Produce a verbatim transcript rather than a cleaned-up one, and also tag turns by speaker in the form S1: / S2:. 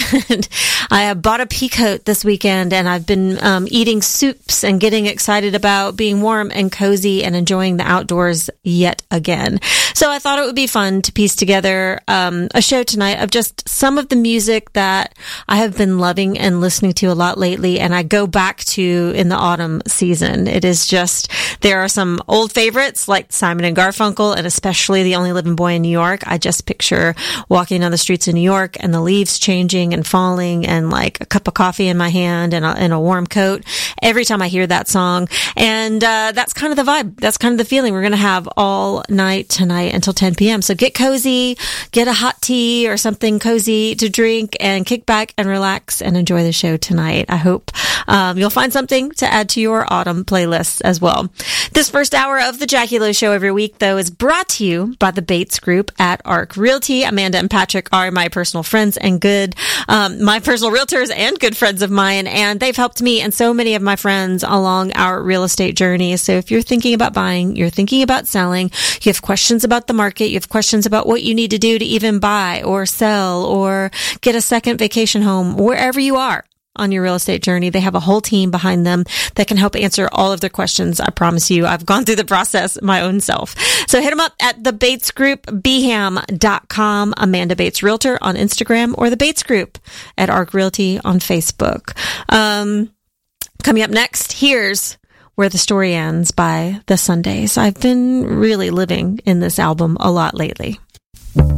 S1: And I bought a pea coat this weekend, and I've been um, eating soups and getting excited about being warm and cozy and enjoying the outdoors yet again. So I thought it would be fun to piece together um, a show tonight of just some of the music that I have been loving and listening to a lot lately, and I go back to in the autumn season. It is just, there are some old favorites like Simon and Garfunkel, and especially The Only Living Boy in New York. I just picture walking down the streets of New York and the leaves changing and falling, and like a cup of coffee in my hand and a, and a warm coat every time I hear that song. And uh, that's kind of the vibe. That's kind of the feeling we're going to have all night tonight until ten p.m. So get cozy, get a hot tea or something cozy to drink, and kick back and relax and enjoy the show tonight. I hope um, you'll find something to add to your autumn playlists as well. This first hour of the Jackie Lowe Show every week, though, is brought to you by the Bates Group at Arc Realty. Amanda and Patrick are my personal friends and good, um, my personal realtors and good friends of mine, and they've helped me and so many of my friends along our real estate journey. So if you're thinking about buying, you're thinking about selling, you have questions about the market, you have questions about what you need to do to even buy or sell or get a second vacation home, wherever you are on your real estate journey, they have a whole team behind them that can help answer all of their questions. I promise you, I've gone through the process my own self. So hit them up at the Bates Group, B H A M dot com, Amanda Bates Realtor on Instagram, or the Bates Group at Arc Realty on Facebook. Um, coming up next, here's Where the Story Ends by The Sundays. I've been really living in this album a lot lately.